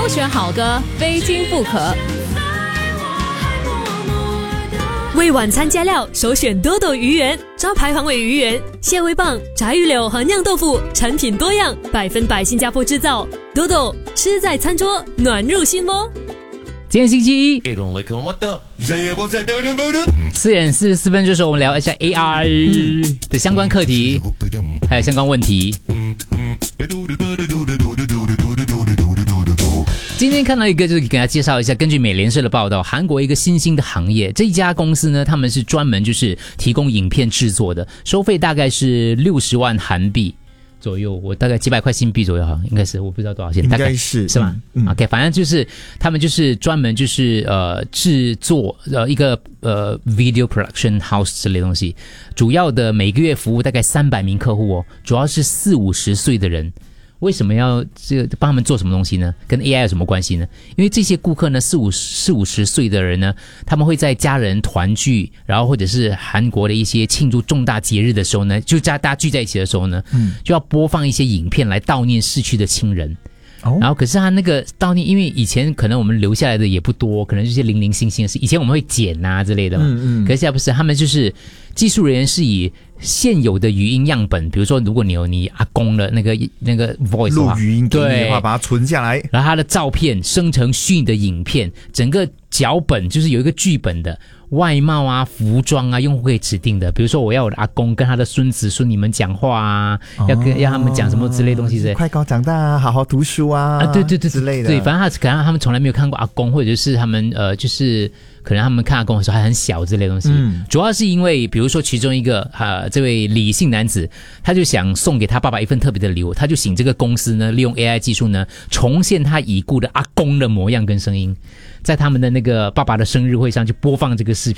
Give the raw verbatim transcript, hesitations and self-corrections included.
挑选好歌，非听不可。 为晚餐加料，首选多多鱼圆，招牌黄尾鱼圆、蟹味棒、炸鱼柳和酿豆腐，产品多样，百分百新加坡制造。多多吃在餐桌，暖入心窝。 今天星期一，四点四十四分，就是我们聊一下 A R 的相关课题，还有相关问题。今天看到一个，就是给大家介绍一下，根据美联社的报道，韩国一个新兴的行业，这一家公司呢，他们是专门就是提供影片制作的，收费大概是六十万韩币左右，我大概几百块新币左右，好像应该是，我不知道多少钱， 应大概该是是吗、嗯、？OK， 反正就是他们就是专门就是呃制作呃一个呃 video production house 之类的东西，主要的每个月服务大概三百名客户哦，主要是四五十岁的人。为什么要这个帮他们做什么东西呢？跟 A I 有什么关系呢？因为这些顾客呢，四五四五十岁的人呢，他们会在家人团聚，然后或者是韩国的一些庆祝重大节日的时候呢，就大家聚在一起的时候呢，嗯，就要播放一些影片来悼念逝去的亲人。哦、然后可是他那个悼念，因为以前可能我们留下来的也不多，可能就是零零星星的事。以前我们会剪啊之类的嘛，嗯嗯，可是现在不是，他们就是技术人员是以现有的语音样本，比如说如果你有你阿公的那个那个 voice 的话， 录语音给你的话，把它存下来， 然后他的照片生成虚拟的影片，整个脚本就是有一个剧本的。外貌啊、服装啊，用户可以指定的。比如说，我要我的阿公跟他的孙子孙女们讲话啊，哦、要跟要他们讲什么之类的东西之类。 快高长大啊，好好读书啊， 啊，对对对之类的。 对，反正他可能他们从来没有看过阿公，或者是他们呃，就是可能他们看阿公的时候还很小之类的东西。嗯，主要是因为，比如说其中一个呃，这位李姓男子，他就想送给他爸爸一份特别的礼物，他就请这个公司呢，利用 A I 技术呢，重现他已故的阿公的模样跟声音。在他们的那个爸爸的生日会上就播放这个视频，